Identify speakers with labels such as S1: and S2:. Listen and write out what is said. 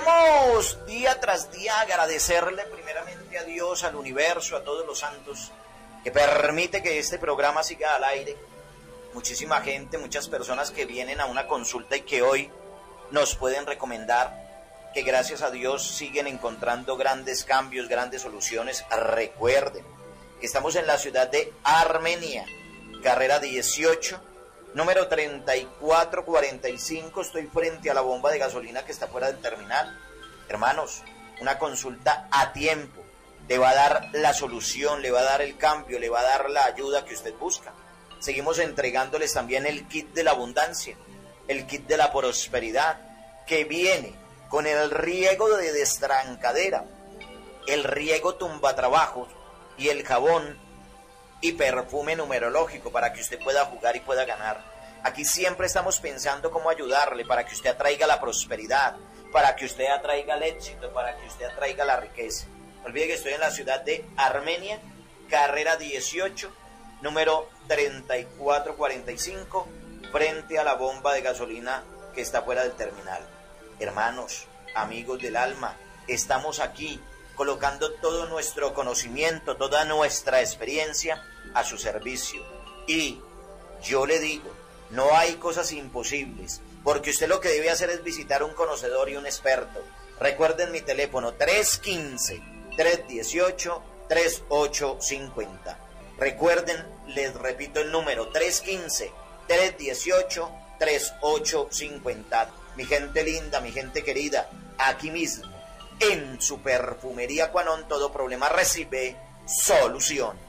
S1: Queremos día tras día agradecerle primeramente a Dios, al universo, a todos los santos, que permite que este programa siga al aire. Muchísima gente, muchas personas que vienen a una consulta y que hoy nos pueden recomendar, que gracias a Dios siguen encontrando grandes cambios, grandes soluciones. Recuerden que estamos en la ciudad de Armenia, carrera 18, número 3445, estoy frente a la bomba de gasolina que está fuera del terminal. Hermanos, una consulta a tiempo le va a dar la solución, le va a dar el cambio, le va a dar la ayuda que usted busca. Seguimos entregándoles también el kit de la abundancia, el kit de la prosperidad, que viene con el riego de destrancadera, el riego tumbatrabajos y el jabón y perfume numerológico para que usted pueda jugar y pueda ganar. Aquí siempre estamos pensando cómo ayudarle para que usted atraiga la prosperidad, para que usted atraiga el éxito, para que usted atraiga la riqueza. No olvide que estoy en la ciudad de Armenia, carrera 18, número 3445, frente a la bomba de gasolina que está fuera del terminal. Hermanos, amigos del alma, estamos aquí colocando todo nuestro conocimiento, toda nuestra experiencia a su servicio. Y yo le digo, no hay cosas imposibles, porque usted lo que debe hacer es visitar un conocedor y un experto. Recuerden mi teléfono, 315-318-3850. Recuerden, les repito el número, 315-318-3850. Mi gente linda, mi gente querida, aquí mismo, en su perfumería Quanon, todo problema recibe solución.